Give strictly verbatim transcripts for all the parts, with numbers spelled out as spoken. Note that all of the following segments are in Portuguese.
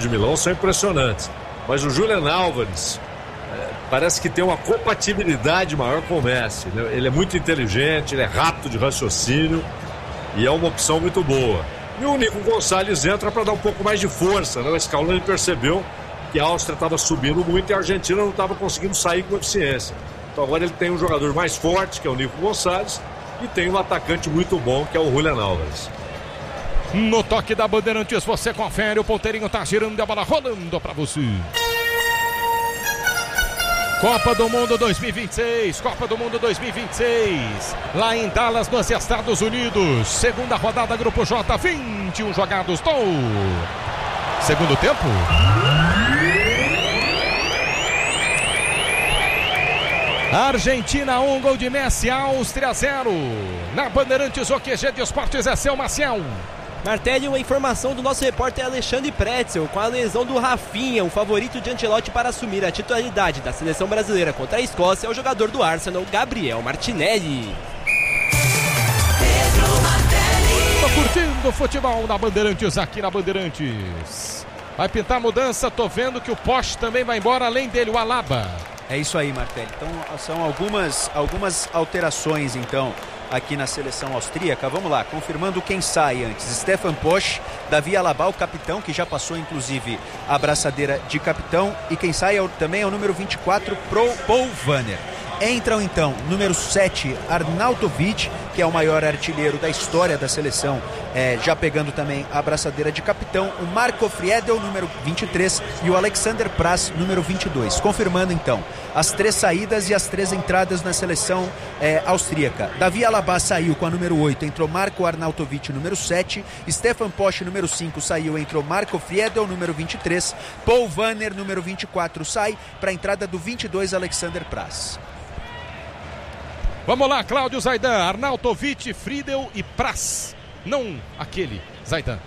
de Milão são impressionantes. Mas o Julian Álvares é, parece que tem uma compatibilidade maior com o Messi, né? Ele é muito inteligente, ele é rápido de raciocínio e é uma opção muito boa. E o Nico Gonçalves entra para dar um pouco mais de força, né? O Scaloni percebeu que a Áustria estava subindo muito e a Argentina não estava conseguindo sair com eficiência. Então agora ele tem um jogador mais forte, que é o Nico Gonçalves, e tem um atacante muito bom, que é o Julian Álvares. No toque da Bandeirantes, você confere, o ponteirinho tá girando e a bola rolando para você. Copa do Mundo dois mil e vinte e seis, Copa do Mundo dois mil e vinte e seis, lá em Dallas, nos Estados Unidos. Segunda rodada, Grupo J, vinte e um jogados do segundo tempo. Argentina um, gol de Messi, Áustria zero. Na Bandeirantes, o Q G de Esportes é seu, Marcial. Martelli, uma informação do nosso repórter Alexandre Pretzel. Com a lesão do Rafinha, o favorito de Ancelotti para assumir a titularidade da seleção brasileira contra a Escócia é o jogador do Arsenal, Gabriel Martinelli. Tô curtindo o futebol na Bandeirantes, aqui na Bandeirantes. Vai pintar mudança, tô vendo que o Posch também vai embora, além dele o Alaba. É isso aí, Martelli. Então são algumas, algumas alterações então aqui na seleção austríaca. Vamos lá, confirmando quem sai antes. Stefan Posch, Davi Alaba, o capitão, que já passou inclusive a braçadeira de capitão. E quem sai é o, também é o número vinte e quatro, Pro, Paul Vanner. Entram então, número sete, Arnautovic, que é o maior artilheiro da história da seleção, é, já pegando também a braçadeira de capitão, o Marco Friedel, número vinte e três, e o Alexander Praz, número vinte e dois. Confirmando então as três saídas e as três entradas na seleção é, austríaca. Davi Alaba saiu com a número oito, entrou Marco Arnautovic, número sete, Stefan Posch, número cinco, saiu, entrou Marco Friedel, número vinte e três, Paul Vanner, número vinte e quatro, sai para a entrada do vinte e dois, Alexander Praz. Vamos lá, Cláudio Zaidan, Arnautovic, Friedel e Praz. Não aquele, Zaidan.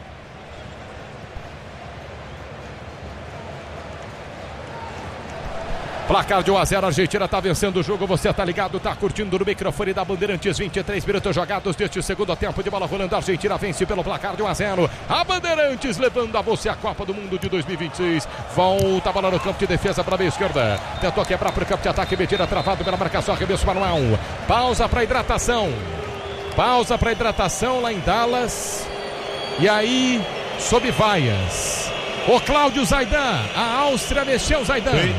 Placar de um a zero, a Argentina tá vencendo o jogo, você tá ligado, tá curtindo no microfone da Bandeirantes, vinte e três minutos jogados deste segundo tempo de bola rolando, a Argentina vence pelo placar de um a zero, a Bandeirantes levando a você a Copa do Mundo de dois mil e vinte e seis, volta a bola no campo de defesa para a meia esquerda, tentou quebrar para o campo de ataque, Medina travado pela marcação, arremesso manual, pausa para hidratação, pausa para hidratação lá em Dallas, e aí, sob vaias, o Cláudio Zaidan, a Áustria mexeu, Zaidan. Sim.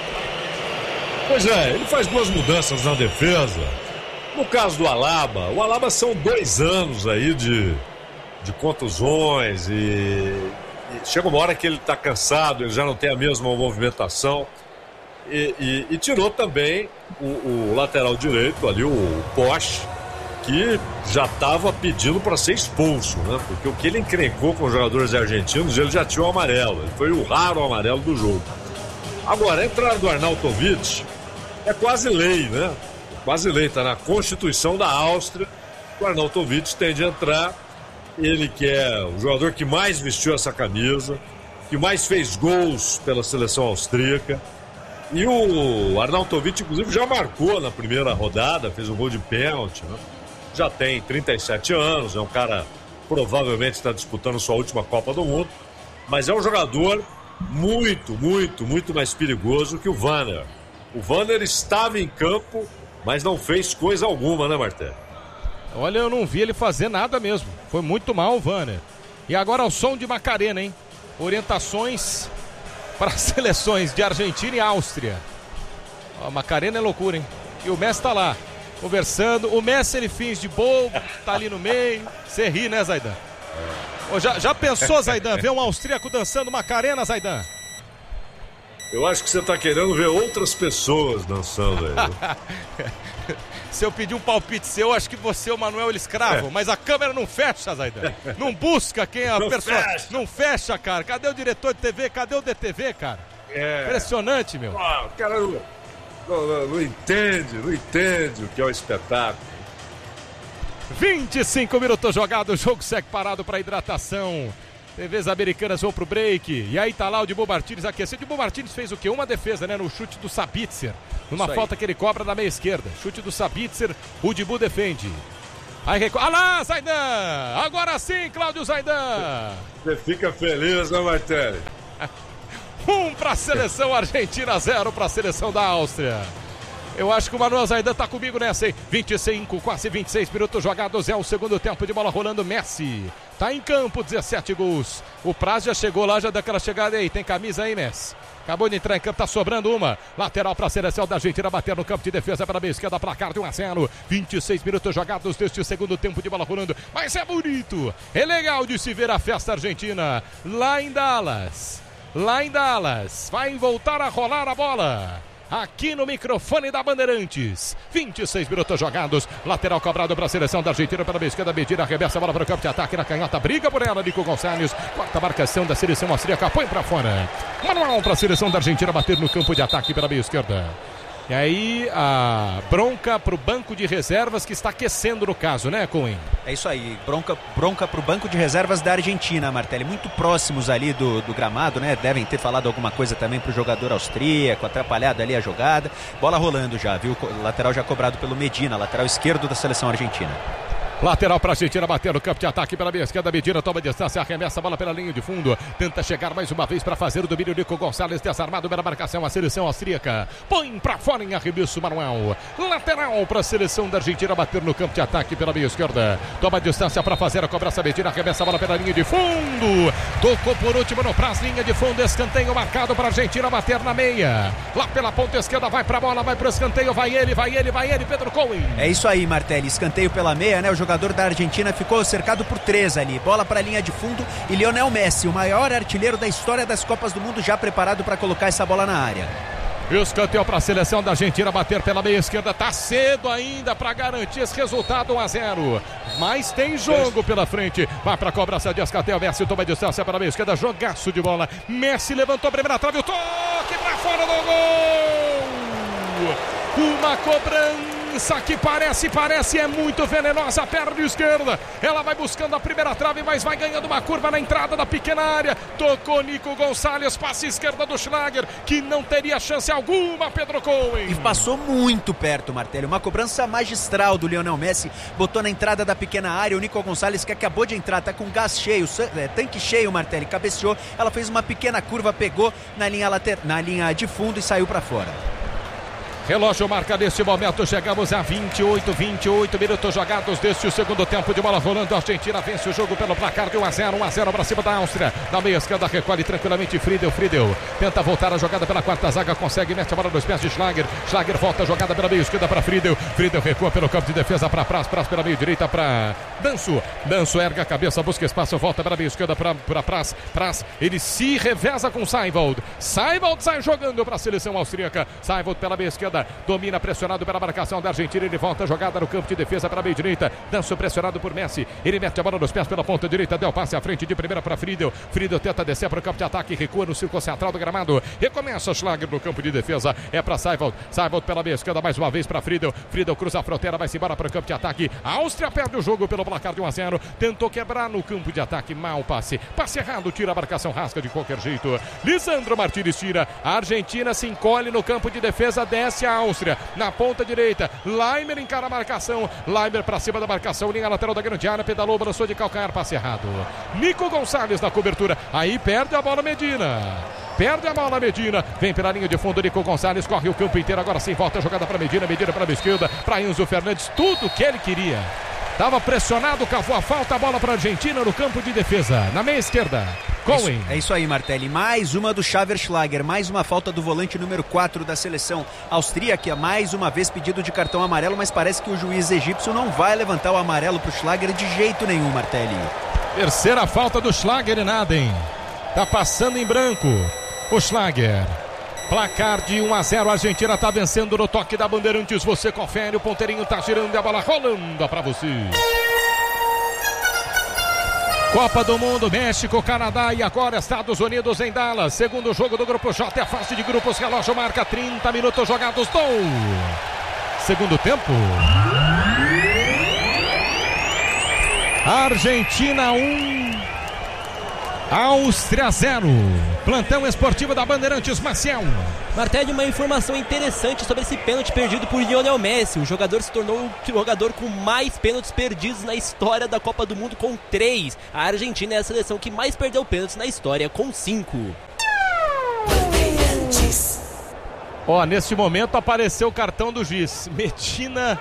Pois é, ele faz duas mudanças na defesa. No caso do Alaba, o Alaba são dois anos aí de, de contusões e, e chega uma hora que ele está cansado, ele já não tem a mesma movimentação e, e, e tirou também o, o lateral direito ali, o Posch, que já estava pedindo para ser expulso, né? Porque o que ele encrencou com os jogadores argentinos, ele já tinha o amarelo, ele foi o raro amarelo do jogo. Agora, a entrada do Arnautovic é quase lei, né? Quase lei, tá na Constituição da Áustria. O Arnautovic tem de entrar. Ele que é o jogador que mais vestiu essa camisa, que mais fez gols pela seleção austríaca. E o Arnautovic, inclusive, já marcou na primeira rodada, fez um gol de pênalti, né? Já tem trinta e sete anos, é um cara provavelmente está disputando sua última Copa do Mundo, mas é um jogador muito, muito, muito mais perigoso que o Vanner. O Vanner estava em campo, mas não fez coisa alguma, né, Martelli? Olha, eu não vi ele fazer nada mesmo. Foi muito mal o Vanner. E agora o som de Macarena, hein? Orientações para as seleções de Argentina e Áustria. A Macarena é loucura, hein? E o Messi tá lá, conversando. O Messi, ele finge de bobo, tá ali no meio. Você ri, né, Zaidan? Oh, já, já pensou, Zaidan, ver um austríaco dançando Macarena, Zaidan? Eu acho que você tá querendo ver outras pessoas dançando aí. Se eu pedir um palpite seu, acho que você é o Manuel Escravo, é. Mas a câmera não fecha, Zaidan. Não busca quem é a não pessoa. Fecha. Não fecha, cara. Cadê o diretor de T V? Cadê o D T V, cara? É. Impressionante, meu. Ah, o cara não, não, não entende, não entende o que é o espetáculo. vinte e cinco minutos jogados, o jogo segue parado para hidratação. T Vs americanas vão pro break. E aí tá lá o Dibu Martínez aquecendo. O Dibu Martínez fez o quê? Uma defesa, né? No chute do Sabitzer. Numa falta que ele cobra na meia esquerda. Chute do Sabitzer, o Dibu defende. Aí recua. Ah lá, Zaidan! Agora sim, Cláudio Zaidan! Você fica feliz, né, Martelli? Um para a seleção argentina, zero para a seleção da Áustria. Eu acho que o Manuel Zaidan tá comigo nessa, hein? vinte e cinco, quase vinte e seis minutos jogados. É o segundo tempo de bola rolando. Messi tá em campo, dezessete gols. O Praz já chegou lá, já deu aquela chegada aí. Tem camisa aí, Messi? Acabou de entrar em campo, tá sobrando uma. Lateral para a seleção da Argentina, bater no campo de defesa para a esquerda, placar de um a zero. vinte e seis minutos jogados deste segundo tempo de bola rolando. Mas é bonito, é legal de se ver a festa argentina lá em Dallas. Lá em Dallas, vai voltar a rolar a bola. Aqui no microfone da Bandeirantes. vinte e seis minutos jogados. Lateral cobrado para a seleção da Argentina pela esquerda. Medina arremessa a bola para o campo de ataque na canhota. Briga por ela, Nico Gonçalves. Quarta marcação da seleção austríaca. Põe para fora. Manual para a seleção da Argentina bater no campo de ataque pela meia esquerda. E aí a bronca para o banco de reservas que está aquecendo no caso, né, Cohen? É isso aí, bronca, bronca para o banco de reservas da Argentina, Martelli. Muito próximos ali do, do gramado, né? Devem ter falado alguma coisa também para o jogador austríaco, atrapalhado ali a jogada. Bola rolando já, viu? Lateral já cobrado pelo Medina, lateral esquerdo da seleção argentina. Lateral para a Argentina, bater no campo de ataque pela meia esquerda. Medina toma distância, arremessa a bola pela linha de fundo. Tenta chegar mais uma vez para fazer o domínio. Nico Gonçalves desarmado pela marcação. A seleção austríaca põe para fora em arremesso manual. Lateral para a seleção da Argentina, bater no campo de ataque pela meia esquerda. Toma distância para fazer a cobrança. Medina arremessa a bola pela linha de fundo. Tocou por último no Praz, linha de fundo. Escanteio marcado para a Argentina bater na meia. Lá pela ponta esquerda, vai para a bola, vai para o escanteio. Vai ele, vai ele, vai ele, Pedro Cohen. É isso aí, Martelli. Escanteio pela meia, né? O O jogador da Argentina ficou cercado por três ali. Bola para a linha de fundo e Lionel Messi, o maior artilheiro da história das Copas do Mundo, já preparado para colocar essa bola na área. Escanteio para a seleção da Argentina bater pela meia esquerda. Tá cedo ainda para garantir esse resultado, um a zero. Mas tem jogo pela frente. Vai para a cobrança de escanteio. Messi toma distância para a meia esquerda. Jogaço de bola. Messi levantou a primeira trave. O toque para fora do gol. Uma cobrança que parece, parece, é muito venenosa, a perna esquerda, ela vai buscando a primeira trave, mas vai ganhando uma curva na entrada da pequena área, tocou Nico Gonçalves, passe esquerda do Schlager, que não teria chance alguma, Pedro Cohen. E passou muito perto, Martelli, uma cobrança magistral do Lionel Messi, botou na entrada da pequena área, o Nico Gonçalves, que acabou de entrar, tá com gás cheio, tanque cheio, Martelli, cabeceou, ela fez uma pequena curva, pegou na linha, later, na linha de fundo e saiu para fora. Relógio marca neste momento, chegamos a vinte e oito, vinte e oito minutos jogados deste segundo tempo de bola rolando. A Argentina vence o jogo pelo placar de um a zero, um a zero para cima da Áustria. Na meia esquerda recolhe tranquilamente Friedel, Friedel tenta voltar a jogada pela quarta zaga, consegue, mete a bola nos pés de Schlager. Schlager volta a jogada pela meia esquerda para Friedel. Friedel recua pelo campo de defesa para Praz, Praz pela meia direita para Danço. Danço erga a cabeça, busca espaço, volta pela meia esquerda para Praz. Praz, ele se reveza com Seiwald. Seiwald sai jogando para a seleção austríaca. Seiwald pela meia esquerda. Domina pressionado pela marcação da Argentina. Ele volta a jogada no campo de defesa para a meia direita. Danço pressionado por Messi. Ele mete a bola nos pés pela ponta direita. Deu passe à frente de primeira para Friedel. Friedel tenta descer para o campo de ataque. Recua no círculo central do gramado. Recomeça Schlager no campo de defesa. É para Seiwald. Seiwald pela meia esquerda mais uma vez para Friedel. Friedel cruza a fronteira. Vai-se embora para o campo de ataque. A Áustria perde o jogo pelo placar de um a zero. Tentou quebrar no campo de ataque. Mal passe. Passe errado. Tira a marcação. Rasca de qualquer jeito. Lisandro Martínez tira. A Argentina se encolhe no campo de defesa. Desce a Áustria. Na ponta direita, Laimer encara a marcação, Laimer para cima da marcação, linha lateral da grande área, pedalou, balançou de calcanhar, passe errado. Nico Gonçalves na cobertura, aí perde a bola Medina. Perde a bola Medina, vem pela linha de fundo, Nico Gonçalves corre o campo inteiro, agora sim volta a jogada para Medina, Medina para a esquerda, para Enzo Fernandes, tudo que ele queria. Estava pressionado, cavou a falta, a bola para a Argentina no campo de defesa, na meia esquerda. Cohen. É isso aí, Martelli. Mais uma do Xaver Schlager, mais uma falta do volante número quatro da seleção austríaca, mais uma vez pedido de cartão amarelo, mas parece que o juiz egípcio não vai levantar o amarelo para o Schlager de jeito nenhum, Martelli. Terceira falta do Schlager e nada, hein? Tá passando em branco o Schlager. Placar de um a zero, a Argentina está vencendo no toque da Bandeirantes. Você confere, o ponteirinho está girando e a bola rolando para você. Copa do Mundo, México, Canadá e agora Estados Unidos em Dallas. Segundo jogo do Grupo J, é a fase de grupos, relógio marca trinta minutos jogados do segundo tempo. Argentina um, Áustria zero. Plantão esportivo da Bandeirantes, Maciel. Martelli, uma informação interessante sobre esse pênalti perdido por Lionel Messi. O jogador se tornou o jogador com mais pênaltis perdidos na história da Copa do Mundo, com três. A Argentina é a seleção que mais perdeu pênaltis na história, com cinco. Ó, oh, neste momento apareceu o cartão do juiz. Medina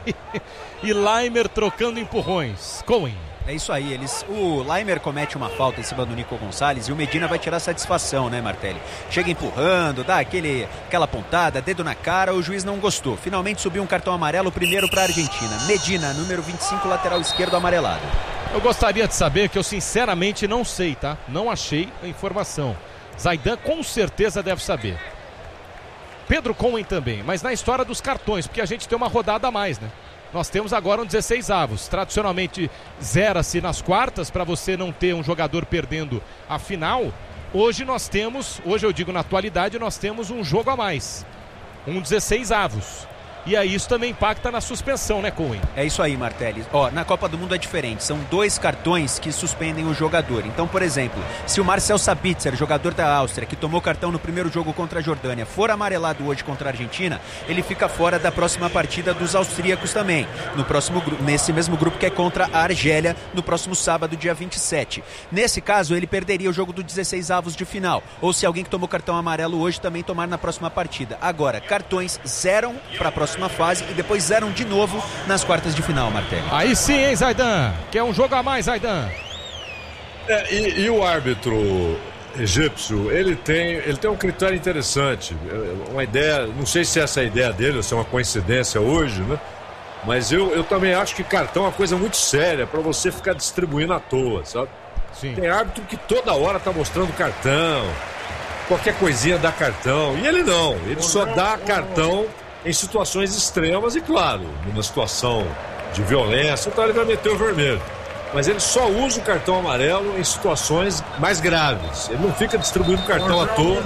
e Laimer trocando empurrões. Cohen. É isso aí, eles, o Laimer comete uma falta em cima do Nico Gonçalves e o Medina vai tirar satisfação, né, Martelli? Chega empurrando, dá aquele, aquela pontada, dedo na cara, o juiz não gostou. Finalmente subiu um cartão amarelo, primeiro para a Argentina. Medina, número vinte e cinco, lateral esquerdo, amarelado. Eu gostaria de saber, que eu sinceramente não sei, tá? Não achei a informação. Zaidan com certeza deve saber. Pedro Cohen também, mas na história dos cartões, porque a gente tem uma rodada a mais, né? Nós temos agora um dezesseis avos. Tradicionalmente zera-se nas quartas para você não ter um jogador perdendo a final. Hoje nós temos, hoje eu digo na atualidade, nós temos um jogo a mais. Um dezesseis avos. E aí isso também impacta na suspensão, né, Cohen? É isso aí, Martelli. Ó, na Copa do Mundo é diferente. São dois cartões que suspendem o jogador. Então, por exemplo, se o Marcel Sabitzer, jogador da Áustria, que tomou cartão no primeiro jogo contra a Jordânia, for amarelado hoje contra a Argentina, ele fica fora da próxima partida dos austríacos também. No próximo, nesse mesmo grupo que é contra a Argélia, no próximo sábado, dia vinte e sete. Nesse caso, ele perderia o jogo do dezesseis avos de final. Ou se alguém que tomou cartão amarelo hoje também tomar na próxima partida. Agora, cartões zeram para a próxima fase e depois zeram de novo nas quartas de final, Martelli. Aí sim, hein, Zaidan? Que é um jogo a mais, Zaidan. É, e, e o árbitro egípcio, ele tem, ele tem um critério interessante, uma ideia, não sei se essa é a ideia dele ou se é uma coincidência hoje, né? Mas eu, eu também acho que cartão é uma coisa muito séria para você ficar distribuindo à toa, sabe? Sim. Tem árbitro que toda hora tá mostrando cartão, qualquer coisinha dá cartão, e ele não, ele só dá cartão em situações extremas e, claro, numa situação de violência, então ele vai meter o vermelho. Mas ele só usa o cartão amarelo em situações mais graves. Ele não fica distribuindo cartão à toa.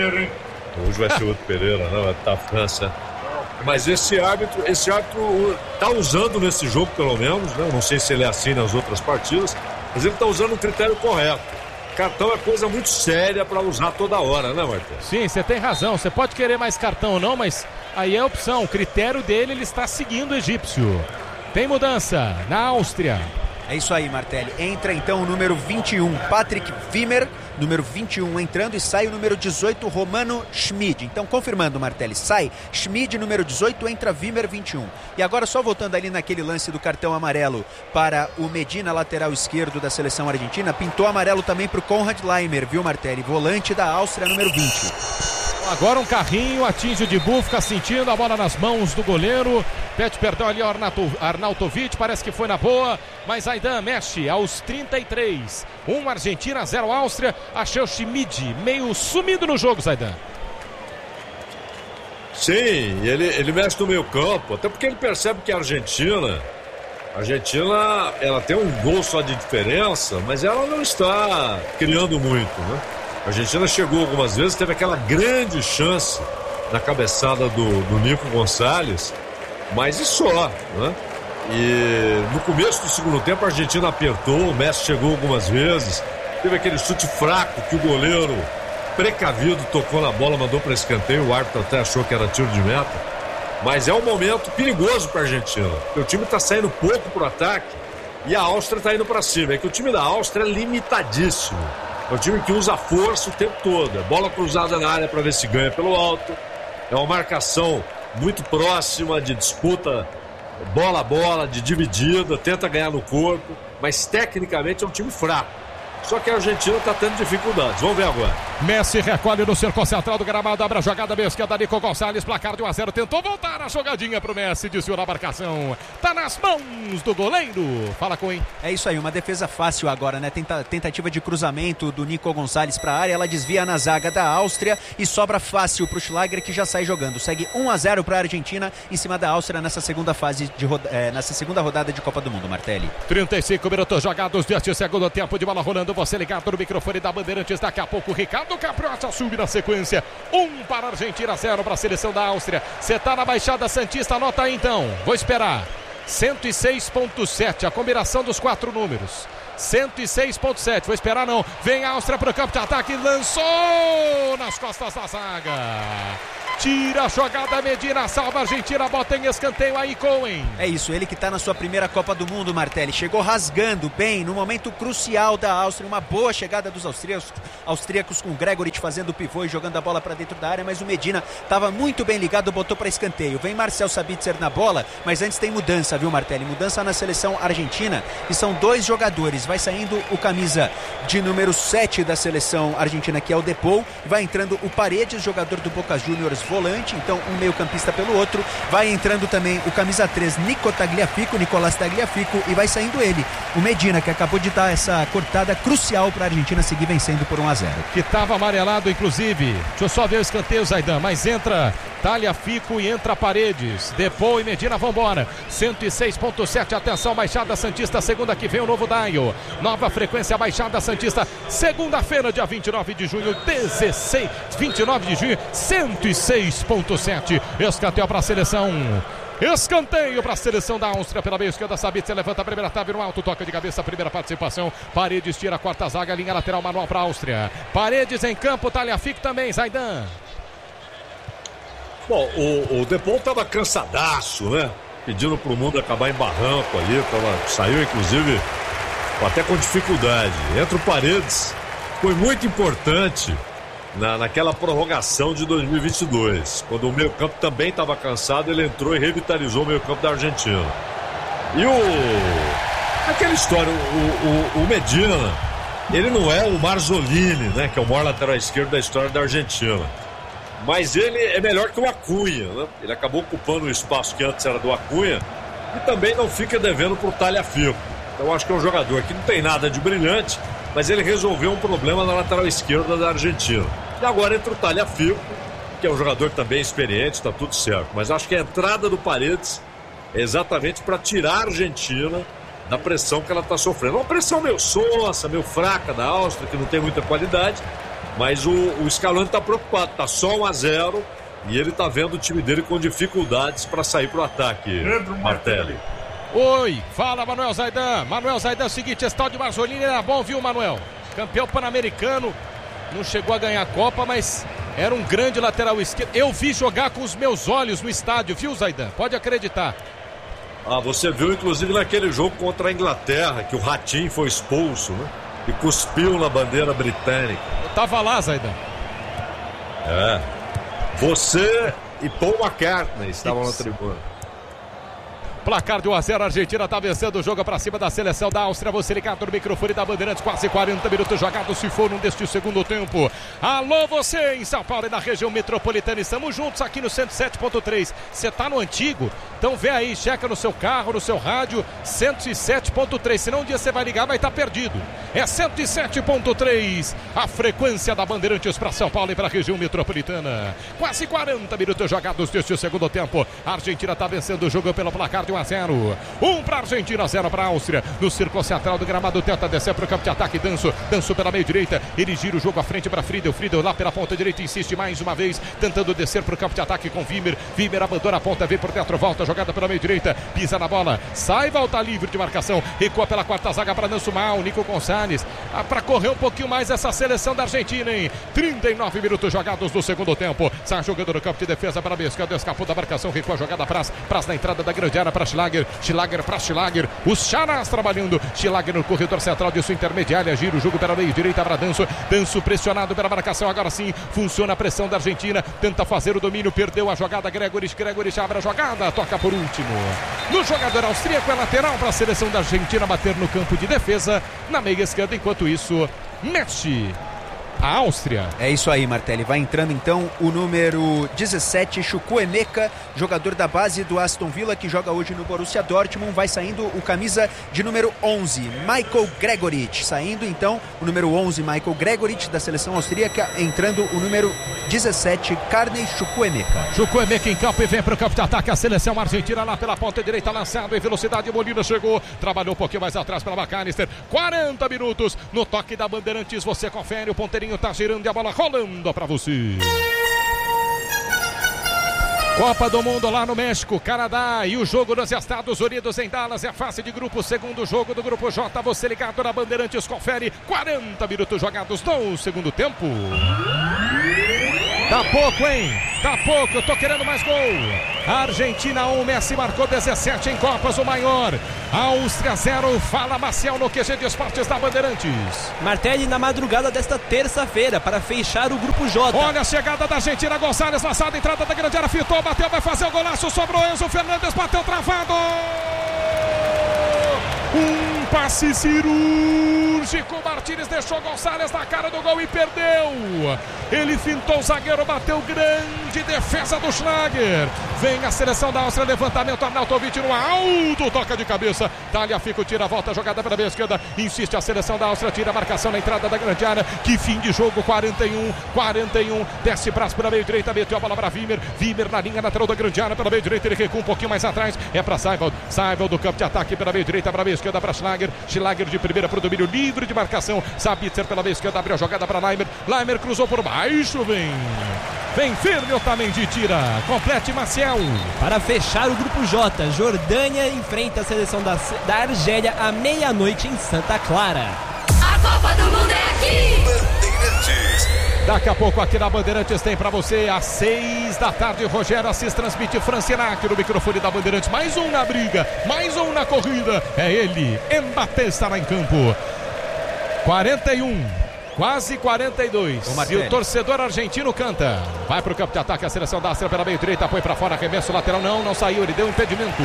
Hoje vai ser outro Pereira, não, vai estar a França. Mas esse árbitro, esse árbitro está usando nesse jogo, pelo menos, né? Não sei se ele é assim nas outras partidas, mas ele está usando o critério correto. Cartão é coisa muito séria para usar toda hora, né, Marcos? Sim, você tem razão. Você pode querer mais cartão ou não, mas aí é a opção. O critério dele, ele está seguindo o egípcio. Tem mudança na Áustria. É isso aí, Martelli. Entra então o número vinte e um, Patrick Wimmer, número vinte e um entrando, e sai o número dezoito, Romano Schmid. Então, confirmando, Martelli, sai Schmid, número dezoito, entra Wimmer, vinte e um. E agora, só voltando ali naquele lance do cartão amarelo para o Medina, lateral esquerdo da seleção argentina, pintou amarelo também para o Konrad Laimer, viu, Martelli? Volante da Áustria, número vinte. Agora um carrinho, atinge o Dibu, fica sentindo a bola nas mãos do goleiro. Pede perdão ali ao Arnautovic, parece que foi na boa. Mas Zaidan mexe aos trinta e três. um Argentina, zero Áustria. Achei o Schmid meio sumido no jogo, Zaidan. Sim, ele, ele mexe no meio campo, até porque ele percebe que a Argentina, a Argentina, ela tem um gol só de diferença, mas ela não está criando muito, né? A Argentina chegou algumas vezes, teve aquela grande chance na cabeçada do, do Nico Gonçalves, mas e só, né? E no começo do segundo tempo a Argentina apertou, o Messi chegou algumas vezes, teve aquele chute fraco que o goleiro precavido tocou na bola, mandou para escanteio, o árbitro até achou que era tiro de meta, mas é um momento perigoso para a Argentina, porque o time está saindo pouco pro ataque e a Áustria está indo para cima. É que o time da Áustria é limitadíssimo. É um time que usa força o tempo todo. É bola cruzada na área para ver se ganha pelo alto. É uma marcação muito próxima, de disputa bola a bola, de dividida, tenta ganhar no corpo, mas tecnicamente é um time fraco. Só que a Argentina está tendo dificuldades. Vamos ver agora. Messi recolhe no círculo central do gramado, abre a jogada meia esquerda, Nico Gonçalves, placar de um a zero, tentou voltar a jogadinha pro Messi, desviou na marcação, tá nas mãos do goleiro. Fala, Cohen. É isso aí, uma defesa fácil agora, né? Tenta, tentativa de cruzamento do Nico Gonçalves pra área, ela desvia na zaga da Áustria e sobra fácil pro Schlager, que já sai jogando. Segue um a zero pra Argentina em cima da Áustria nessa segunda fase de roda, é, nessa segunda rodada de Copa do Mundo, Martelli. trinta e cinco minutos jogados deste segundo tempo de bola rolando. Você ligado no microfone da Bandeirantes. Daqui a pouco Ricardo Caprioti assume na sequência. Um para a Argentina, zero para a seleção da Áustria. Você tá na Baixada Santista, anota aí então. Vou esperar. cento e seis ponto sete, a combinação dos quatro números. cento e seis ponto sete. Vou esperar não. Vem a Áustria para o campo de ataque. Lançou nas costas da zaga. Tira a jogada, Medina, salva a Argentina, bota em escanteio aí, Cohen. É isso, ele que está na sua primeira Copa do Mundo, Martelli. Chegou rasgando bem no momento crucial da Áustria. Uma boa chegada dos austríacos, austríacos com o Gregoritch fazendo o pivô e jogando a bola para dentro da área, mas o Medina estava muito bem ligado, botou para escanteio. Vem Marcel Sabitzer na bola, mas antes tem mudança, viu, Martelli? Mudança na seleção argentina, que são dois jogadores. Vai saindo o camisa de número sete da seleção argentina, que é o Depou. Vai entrando o Paredes, jogador do Boca Juniors, volante, então um meio campista pelo outro. Vai entrando também o camisa três, Nico Tagliafico, Nicolás Tagliafico, e vai saindo ele, o Medina, que acabou de dar essa cortada crucial para a Argentina seguir vencendo por um a zero. Que estava amarelado, inclusive. Deixa eu só ver o escanteio, Zaidan, mas entra Tagliafico e entra Paredes. Depou e Medina vambora. cento e seis ponto sete, atenção, Baixada Santista, segunda que vem o novo Daio. Nova frequência, Baixada Santista, segunda-feira, dia vinte e nove de junho, dezesseis, vinte e nove de junho, cento e seis ponto sete. Escanteio para a seleção. Escanteio para a seleção da Áustria pela meia esquerda. Sabitzer levanta a primeira trave no alto, toca de cabeça, primeira participação. Paredes tira a quarta zaga, linha lateral manual para a Áustria. Paredes em campo, Tagliafico também, Zaidan. Bom, o, o Depou estava cansadaço, né? Pedindo para o mundo acabar em barranco ali. Tava, saiu, inclusive, até com dificuldade. Entra o Paredes. Foi muito importante na, naquela prorrogação de dois mil e vinte e dois. Quando o meio-campo também estava cansado, ele entrou e revitalizou o meio-campo da Argentina. E o... aquela história, o, o, o Medina, ele não é o Marzolini, né? Que é o maior lateral esquerdo da história da Argentina. Mas ele é melhor que o Acunha, né? Ele acabou ocupando o espaço que antes era do Acunha e também não fica devendo para o Tagliafico. Então acho que é um jogador que não tem nada de brilhante, mas ele resolveu um problema na lateral esquerda da Argentina. E agora entra o Tagliafico, que é um jogador também experiente, está tudo certo. Mas acho que a entrada do Paredes é exatamente para tirar a Argentina da pressão que ela está sofrendo. Uma pressão meio sonsa, meio fraca da Áustria, que não tem muita qualidade. Mas o, o Scaloni está preocupado, está só um a zero e ele está vendo o time dele com dificuldades para sair para o ataque, Martelli. Oi, fala Manuel Zaidan. Manuel Zaidan é o seguinte, esse tal de Marzolini era bom, viu, Manuel? Campeão pan-americano, não chegou a ganhar a Copa, mas era um grande lateral esquerdo. Eu vi jogar com os meus olhos no estádio, viu, Zaidan? Pode acreditar. Ah, você viu inclusive naquele jogo contra a Inglaterra, que o Ratinho foi expulso, né? E cuspiu na bandeira britânica. Eu tava lá, Zaidan. É. Você e Paul McCartney estavam na tribuna. Placar de um a zero, a Argentina está vencendo o jogo para cima da seleção da Áustria. Você ligado no microfone da Bandeirantes, quase quarenta minutos jogados se foram deste segundo tempo. Alô, você em São Paulo e na região metropolitana, estamos juntos aqui no cento e sete ponto três. Você está no antigo? Então vê aí, checa no seu carro, no seu rádio, cento e sete ponto três. Senão um dia você vai ligar, vai estar perdido. É cento e sete ponto três, a frequência da Bandeirantes para São Paulo e para a região metropolitana. Quase quarenta minutos jogados deste segundo tempo. A Argentina está vencendo o jogo pelo placar de um a zero. um para a Argentina, zero para a Áustria. No círculo central do gramado, tenta descer para o campo de ataque. Danço, Danço pela meia direita. Ele gira o jogo à frente para Friedel. Friedel lá pela ponta direita, insiste mais uma vez, tentando descer para o campo de ataque com Wimmer. Wimmer abandona a ponta, vem por dentro, volta, jogada pela meia direita, pisa na bola, sai, volta livre de marcação, recua pela quarta zaga para Danço Mal, Nico Gonçalves, ah, para correr um pouquinho mais essa seleção da Argentina, hein? trinta e nove minutos jogados no segundo tempo. Sai jogando no campo de defesa para a esquerda, escapou da marcação, recua a jogada para Praz na entrada da grande área para Schlager, Schlager para Schlager, os Charás trabalhando, Schlager no corredor central de sua intermediária, gira o jogo pela meia direita para Danço, Danço pressionado pela marcação, agora sim, funciona a pressão da Argentina, tenta fazer o domínio, perdeu a jogada, Gregoritch, Gregoritch abre a jogada, toca por último. No jogador austríaco é lateral para a seleção da Argentina bater no campo de defesa, na meia esquerda, enquanto isso, mexe a Áustria. É isso aí, Martelli. Vai entrando então o número dezessete, Chukwuemeka, jogador da base do Aston Villa, que joga hoje no Borussia Dortmund. Vai saindo o camisa de número onze, Michael Gregoritch. Saindo então o número onze, Michael Gregoritch, da seleção austríaca. Entrando o número dezessete, Carney Chukwuemeka. Chukwuemeka em campo e vem para o campo de ataque. A seleção argentina lá pela ponta direita, lançado em velocidade. Molina chegou, trabalhou um pouquinho mais atrás para McAllister. quarenta minutos no toque da Bandeirantes. Você confere, o ponteirinho tá girando e a bola rolando para você. Copa do Mundo lá no México, Canadá e o jogo nos Estados Unidos em Dallas é fase de grupo, segundo jogo do grupo J, você ligado na Bandeirantes, confere quarenta minutos jogados no segundo tempo. Tá pouco, hein? Tá pouco, eu tô querendo mais gol. Argentina um, Messi marcou dezessete em Copas, o maior. Áustria zero, fala Maciel no Q G de Esportes da Bandeirantes. Martelli na madrugada desta terça-feira para fechar o grupo J. Olha a chegada da Argentina, Gonçalves lançado, entrada da grande área, fitou, bateu, vai fazer o golaço, sobrou Enzo Fernandes, bateu travado. Um passe cirúrgico, Martínez deixou Gonçalves na cara do gol e perdeu. Ele fintou o zagueiro, bateu, grande defesa do Schlager. Vem a seleção da Áustria, levantamento, Arnautovic no alto, toca de cabeça, Tagliafico tira a volta, jogada pela esquerda, insiste a seleção da Áustria, tira a marcação na entrada da grande área, que fim de jogo, quarenta e um, quarenta e um, desce braço pela meio direita, meteu a bola para Wimmer, Wimmer na linha lateral da grande área, pela meio direita, ele recua um pouquinho mais atrás, é para Seiwald, Seiwald do campo de ataque pela meio direita, para a meio esquerda para Schlager, Schlager de primeira para o domínio livre de marcação, Sabitzer pela meio esquerda, abriu a jogada para Leimer, Leimer cruzou por baixo, vem, vem firme, Otamendi tira, complete Maciel. Para fechar o grupo J, Jordânia enfrenta a seleção da, da Argélia à meia-noite em Santa Clara. A Copa do Mundo é aqui! Bandeirantes. Daqui a pouco aqui na Bandeirantes tem pra você às seis da tarde, Rogério Assis transmite Francinac no microfone da Bandeirantes, mais um na briga, mais um na corrida, é ele, Mbappé estará em campo. quarenta e um, quase quarenta e dois, e o torcedor argentino canta, vai pro campo de ataque a seleção da Áustria pela meio direita, põe pra fora, arremesso lateral, não, não saiu, ele deu impedimento.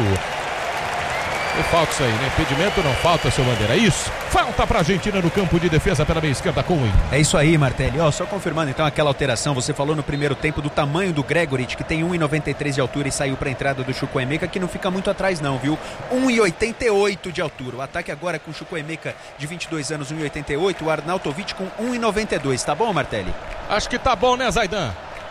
E falta isso aí, né? Impedimento não falta, seu Bandeira. É isso. Falta pra Argentina no campo de defesa pela meia esquerda com o É isso aí, Martelli. Ó, só confirmando então aquela alteração. Você falou no primeiro tempo do tamanho do Gregorit, que tem um e noventa e três de altura e saiu pra entrada do Chukwuemeka, que não fica muito atrás não, viu? um e oitenta e oito de altura. O ataque agora com o Chukwuemeka de vinte e dois anos, um e oitenta e oito. O Arnautovic com um e noventa e dois. Tá bom, Martelli? Acho que tá bom, né, Zaidan?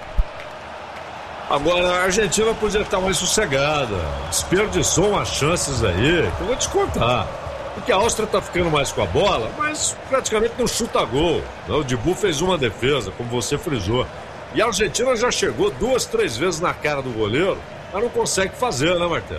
Agora, a Argentina podia estar mais sossegada. Desperdiçou umas chances aí, que eu vou te contar. Porque a Áustria tá ficando mais com a bola, mas praticamente não chuta gol. O Dibu fez uma defesa, como você frisou. E a Argentina já chegou duas, três vezes na cara do goleiro, mas não consegue fazer, né, Martelo?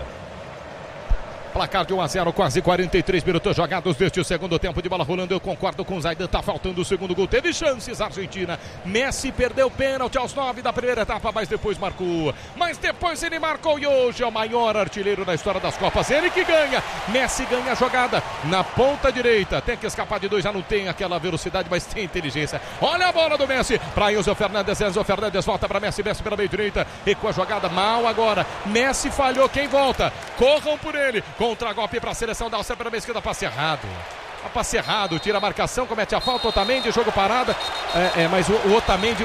Placar de um a zero, quase quarenta e três minutos jogados deste segundo tempo de bola rolando. Eu concordo com o Zaidan, tá faltando o segundo gol. Teve chances, Argentina. Messi perdeu pênalti aos nove da primeira etapa, mas depois marcou. Mas depois ele marcou e hoje é o maior artilheiro da história das Copas. Ele que ganha. Messi ganha a jogada na ponta direita. Tem que escapar de dois, já não tem aquela velocidade, mas tem inteligência. Olha a bola do Messi para Enzo Fernandes. Enzo Fernandes volta para Messi. Messi pela meio direita. Recua a jogada mal agora. Messi falhou. Quem volta? Corram por ele. Contra-golpe para a seleção da Áustria pela meia esquerda, passe errado. A passe errado, tira a marcação, comete a falta, Otamendi, jogo parada. É, é, mas o, o Otamendi,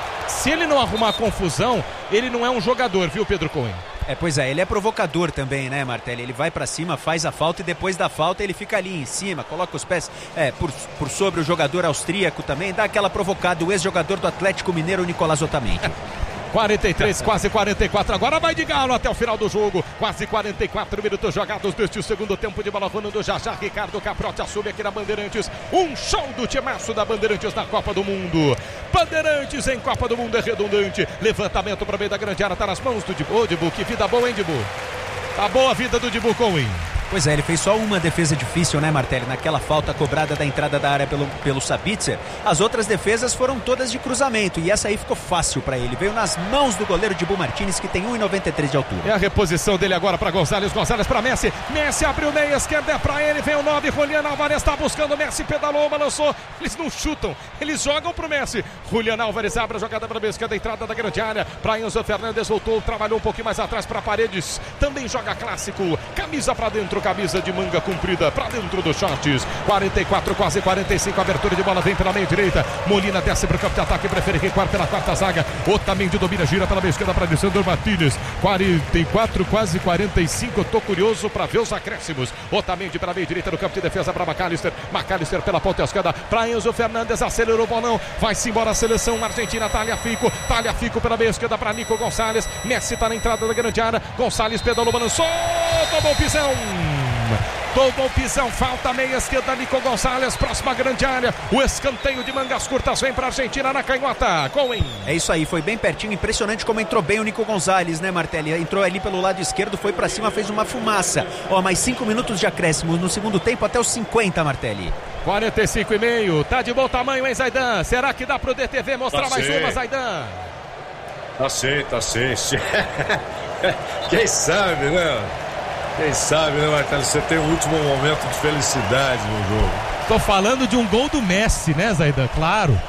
se ele não arrumar confusão, ele não é um jogador, viu, Pedro Cohen? É, pois é, ele é provocador também, né, Martelli? Ele vai pra cima, faz a falta e depois da falta ele fica ali em cima, coloca os pés é, por, por sobre o jogador austríaco também, dá aquela provocada, o ex-jogador do Atlético Mineiro, Nicolás Otamendi. quarenta e três, quase quarenta e quatro, agora vai de Galo até o final do jogo, quase quarenta e quatro minutos jogados deste segundo tempo de bola rolando. Já já Ricardo Caprotti assume aqui na Bandeirantes, um show do timaço da Bandeirantes na Copa do Mundo. Bandeirantes em Copa do Mundo é redundante, levantamento para meio da grande área, tá nas mãos do Dibu. Ô, Dibu, que vida boa, hein, Dibu? Tá boa a vida do Dibu Cohen. Pois é, ele fez só uma defesa difícil, né, Martelli? Naquela falta cobrada da entrada da área pelo, pelo Sabitzer. As outras defesas foram todas de cruzamento e essa aí ficou fácil para ele. Veio nas mãos do goleiro Dibu Martínez, que tem um e noventa e três de altura. É a reposição dele agora para Gonçalves. Gonçalves para Messi. Messi abriu meia esquerda, é para ele. Vem o nove, Julián Álvarez está buscando. Messi pedalou, balançou. Eles não chutam, eles jogam pro Messi. Julián Álvarez abre a jogada para a esquerda, entrada da grande área. Para Enzo Fernandes, voltou, trabalhou um pouquinho mais atrás para Paredes. Também joga clássico. Camisa para dentro, camisa de manga comprida para dentro dos shorts. quarenta e quatro, quase quarenta e cinco. Abertura de bola vem pela meia direita. Molina desce para o campo de ataque, prefere recuar pela quarta zaga. Otamendi domina, gira pela meia esquerda para Alessandro Martínez. quarenta e quatro, quase quarenta e cinco. Eu tô curioso para ver os acréscimos. Otamendi pela meia direita no campo de defesa para McAllister. McAllister pela ponta esquerda para Enzo Fernandes. Acelerou o bolão. Vai-se embora a seleção argentina. Tagliafico. Tagliafico pela meia esquerda para Nico Gonçalves. Messi está na entrada da grande área. Gonçalves pedalou, balançou. Tomou o pisão. Tomou o pisão, falta meia esquerda, Nico Gonzalez, próxima grande área. O escanteio de mangas curtas vem para a Argentina na canhota. Cohen. É isso aí, foi bem pertinho, impressionante como entrou bem o Nico Gonzalez, né, Martelli? Entrou ali pelo lado esquerdo, foi para cima, fez uma fumaça. Ó, mais cinco minutos de acréscimo no segundo tempo até os cinquenta, Martelli. quarenta e cinco e meio, tá de bom tamanho, hein, Zaidan? Será que dá pro D T V mostrar Tá mais sim. uma, Zaidan? Tá sim, tá sim. Quem sabe, né? Quem sabe, né, Marcelo? Você tem um último momento de felicidade no jogo. Tô falando de um gol do Messi, né, Zaidan? Claro.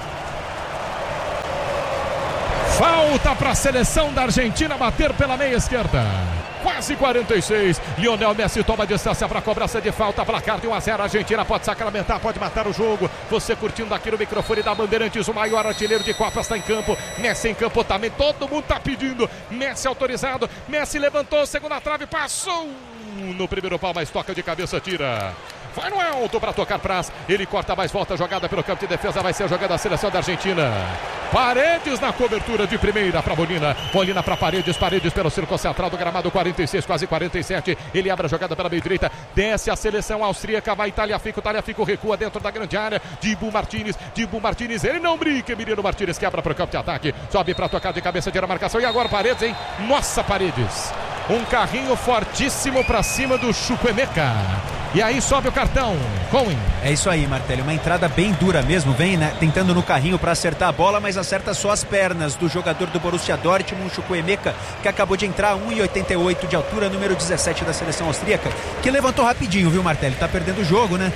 Falta para a seleção da Argentina bater pela meia esquerda. Quase quarenta e seis. Lionel Messi toma distância para a cobrança de falta. Placar de um a zero. A Argentina pode sacramentar, pode matar o jogo. Você curtindo aqui no microfone da Bandeirantes, o maior artilheiro de Copa está em campo. Messi em campo também. Todo mundo está pedindo. Messi autorizado. Messi levantou, segunda trave, passou no primeiro pau, mas toca de cabeça, tira. Vai no alto para tocar Praz. Ele corta mais, volta a jogada pelo campo de defesa. Vai ser a jogada da seleção da Argentina. Paredes na cobertura de primeira para Molina. Molina para Paredes. Paredes pelo círculo central do gramado. quarenta e seis, quase quarenta e sete. Ele abre a jogada pela meio direita. Desce a seleção austríaca. Vai Tagliafico. Tagliafico recua dentro da grande área. Dibu Martínez. Dibu Martínez. Ele não brinca. Emiliano Martínez quebra para o campo de ataque. Sobe para tocar de cabeça, tira a marcação. E agora Paredes, hein? Nossa, Paredes. Um carrinho fortíssimo para cima do Chukwuemeka. E aí sobe o cartão. Cohen. É isso aí, Martelli. Uma entrada bem dura mesmo. Vem, né, tentando no carrinho para acertar a bola, mas acerta só as pernas do jogador do Borussia Dortmund, Chukwuemeka, que acabou de entrar, um e oitenta e oito de altura, número dezessete da seleção austríaca, que levantou rapidinho, viu, Martelli? Tá perdendo o jogo, né?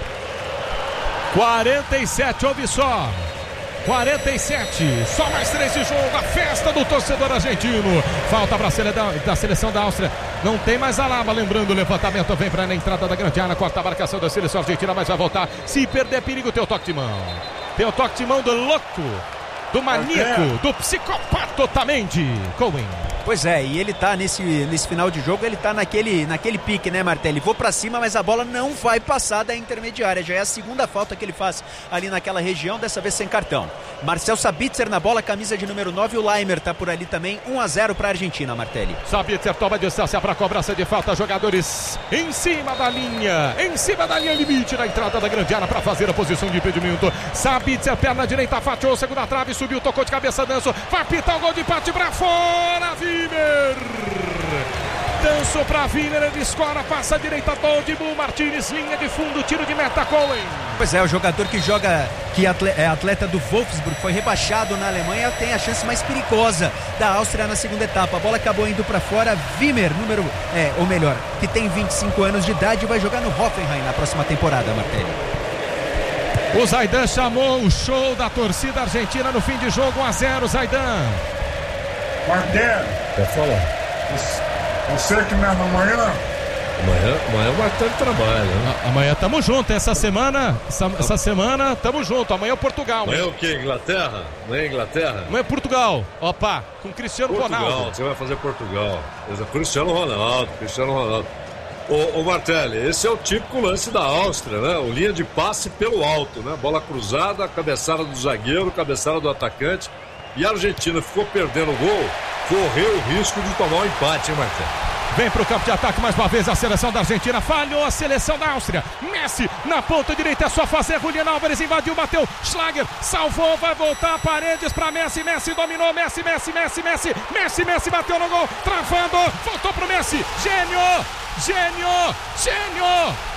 quarenta e sete, ouve só. quarenta e sete, só mais três de jogo, a festa do torcedor argentino. Falta para a sele da seleção da Áustria. Não tem mais Alaba, lembrando, o levantamento vem para a entrada da grande área, corta a marcação da seleção argentina, mas vai voltar. Se perder perigo, tem o toque de mão. Tem o toque de mão do louco, do maníaco, do psicopata Otamendi. Cohen. Pois é, e ele tá nesse, nesse final de jogo, ele tá naquele, naquele pique, né, Martelli? Vou pra cima, mas a bola não vai passar da intermediária. Já é a segunda falta que ele faz ali naquela região, dessa vez sem cartão. Marcel Sabitzer na bola, camisa de número nove, o Laimer tá por ali também, um a zero pra Argentina, Martelli. Sabitzer toma distância pra cobrança de falta, jogadores em cima da linha, em cima da linha limite na entrada da grande área pra fazer a posição de impedimento. Sabitzer, perna direita, fatiou, segunda trave, subiu, tocou de cabeça, Danço, vai pitar o gol de empate pra fora, Viner. Danço pra Viner, ele escora, passa a direita, Dibu Martínez, linha de fundo, tiro de meta, Cohen. Pois é, o jogador que joga, que é atleta do Wolfsburg, foi rebaixado na Alemanha, tem a chance mais perigosa da Áustria na segunda etapa. A bola acabou indo pra fora. Wimmer, número, é, ou melhor, que tem vinte e cinco anos de idade, vai jogar no Hoffenheim na próxima temporada, Martelli. O Zaidan chamou o show da torcida argentina no fim de jogo, um a zero, Zaidan. Martelli, Quer falar? você que não é amanhã? Amanhã, amanhã o Martelli trabalha, né? A, amanhã tamo junto, essa semana, essa, essa semana tamo junto, amanhã é Portugal. Amanhã é o quê? Inglaterra? Amanhã é Inglaterra? Amanhã é Portugal, opa, com Cristiano Portugal, Ronaldo. você vai fazer Portugal. Cristiano Ronaldo, Cristiano Ronaldo. Ô, ô Martelli, esse é o típico lance da Áustria, né? O linha de passe pelo alto, né? Bola cruzada, cabeçada do zagueiro, cabeçada do atacante. E a Argentina ficou perdendo o gol, correu o risco de tomar um empate, hein, Martelli? Vem pro campo de ataque mais uma vez a seleção da Argentina. Falhou a seleção da Áustria. Messi na ponta direita, é só fazer. Julián Álvares invadiu, bateu. Schlager salvou, vai voltar. Paredes pra Messi. Messi dominou. Messi, Messi, Messi, Messi. Messi, Messi bateu no gol. Travando. Voltou pro Messi. Gênio, gênio, gênio.